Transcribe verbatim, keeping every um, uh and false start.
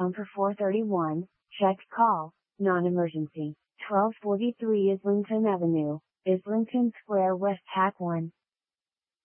Pumper four thirty-one, checked call, non-emergency. twelve forty-three Islington Avenue, Islington Square West Hack one.